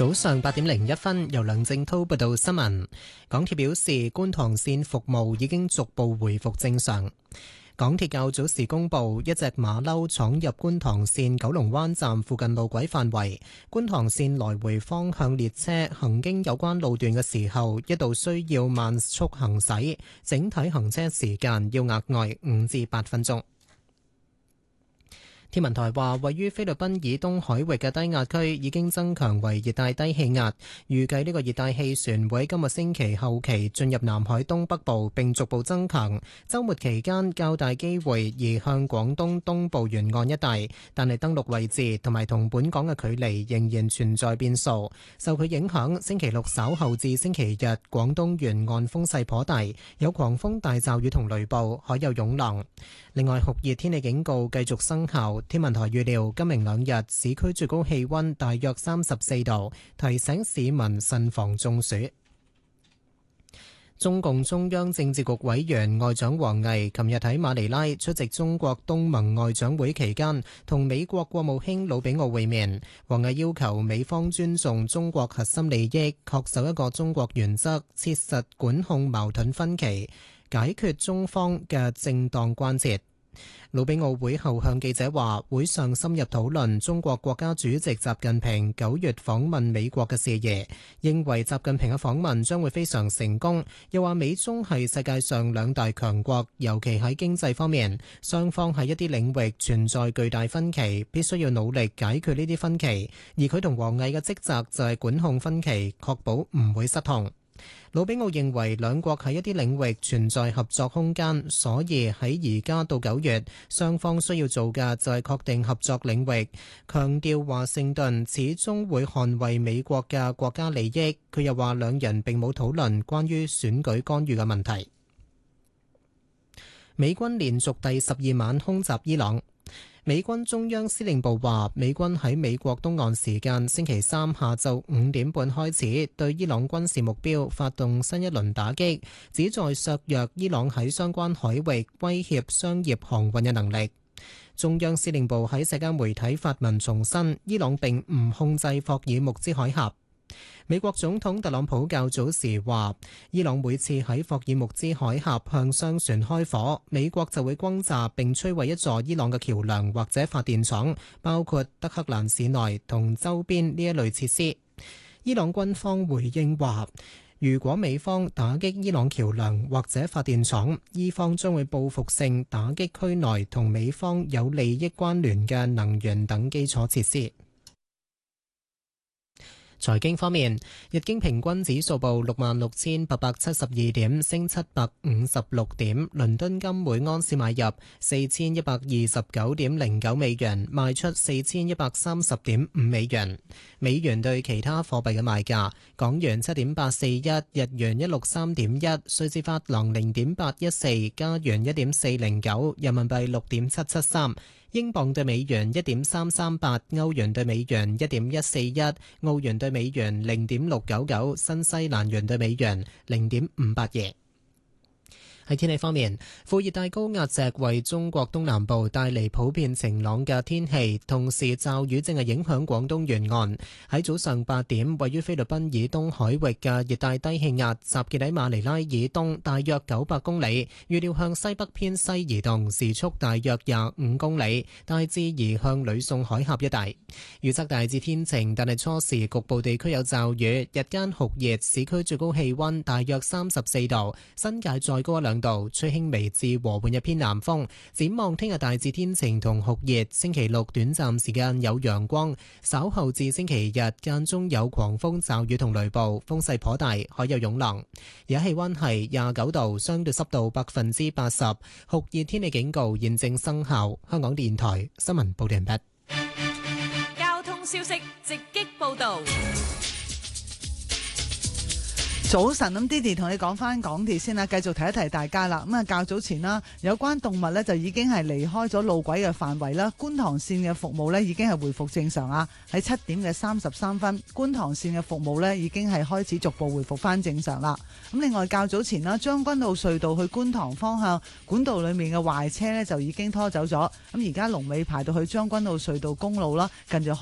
早上8:01，由梁正滔報道新聞。港鐵表示，觀塘線服務已經逐步回復正常。港鐵較早時公布，一隻馬騮闖入觀塘線九龍灣站附近路軌範圍，觀塘線來回方向列車行經有關路段嘅時候，一度需要慢速行駛，整體行車時間要額外5至8分鐘。天文台話，位於菲律賓以東海域嘅低壓區已經增強為熱帶低氣壓，預計呢個熱帶氣旋會喺今個星期後期進入南海東北部並逐步增強。週末期間較大機會移向廣東東部沿岸一帶，但係登陸位置同埋同本港嘅距離仍然存在變數。受佢影響，星期六稍後至星期日，廣東沿岸風勢頗大，有狂風大驟雨同雷暴，海有湧浪。另外，酷熱天氣警告繼續生效。天文台預料今明兩日市區最高氣溫大約34度，提醒市民慎防中暑。中共中央政治局委員外長王毅琴日喺馬尼拉出席中國東盟外長會期間，同美國國務卿魯比奧會面。王毅要求美方尊重中國核心利益，恪守一個中國原則，切實管控矛盾分歧，解決中方嘅正當關切。魯比奧會後向記者話，會上深入討論中國國家主席習近平9月訪問美國嘅事宜，認為習近平嘅訪問將會非常成功。又話美中係世界上兩大強國，尤其喺經濟方面，雙方喺一啲領域存在巨大分歧，必須要努力解決呢啲分歧。而佢同王毅嘅職責就係管控分歧，確保唔會失控。魯比奧認為兩國喺一啲領域存在合作空間，所以喺而家到9月，雙方需要做嘅就係確定合作領域，強調華盛頓始終會捍衛美國嘅國家利益。佢又話兩人並冇討論關於選舉干預嘅問題。美軍連續第12晚空襲伊朗。美軍中央司令部話，美軍喺美國東岸時間星期三下晝5點半開始對伊朗軍事目標發動新一輪打擊，旨在削弱伊朗喺相關海域威脅商業航運嘅能力。中央司令部喺社交媒體發文重申，伊朗並唔控制霍爾木茲海峽。美國總統特朗普較早時話，伊朗每次喺霍爾木茲海峽向商船開火，美國就會轟炸並摧毀一座伊朗嘅橋梁或者發電廠，包括德黑蘭市內同周邊呢一類設施。伊朗軍方回應話，如果美方打擊伊朗橋梁或者發電廠，伊方將會報復性打擊區內同美方有利益關聯嘅能源等基礎設施。財經方面，日經平均指數報66,872點，升756點。倫敦金每盎司買入4129.09美元，賣出4130.5美元。美元對其他貨幣嘅賣價：港元7.841，日元163.1，瑞士法郎0.814，加元1.409，人民幣6.773。英鎊對美元1.338，歐元對美元1.141，澳元對美元0.699，新西蘭元對美元0.582。喺天氣方面，副熱帶高壓脊為中國東南部帶嚟普遍晴朗嘅天氣，同時驟雨正係影響廣東沿岸。喺早上8點，位於菲律賓以東海域嘅熱帶低氣壓集結喺馬尼拉以東大約900公里，預料向西北偏西移動，時速大約25公里，大致移向呂宋海峽一帶。預測大致天晴，但係初時局部地區有驟雨，日間酷熱，市區最高氣溫大約34度，新界再高1-2度，吹輕微至和緩嘅偏南風。展望聽日大致天晴同酷熱，星期六短暫時間有陽光，稍後至星期日間中有狂風驟雨同雷暴，風勢頗大，海有湧浪。而家氣溫係29度，相對濕度80%，酷熱天氣警告現正生效。香港電台新聞報道完畢。 交通消息直擊報道。 早晨，咁 Didi 同你講翻港鐵先啦，繼續提一提大家啦。咁啊，較早前啦，有關動物呢就已經係離開咗路軌嘅範圍啦。觀塘線嘅服務呢已經係回復正常啊。喺7點嘅33分，觀塘線嘅服務呢已經係開始逐步回復翻正常啦。咁另外較早前啦，將軍澳隧道去觀塘方向管道裏面嘅壞車呢就已經拖走咗。咁而家龍尾排到去將軍澳隧道公路啦，近住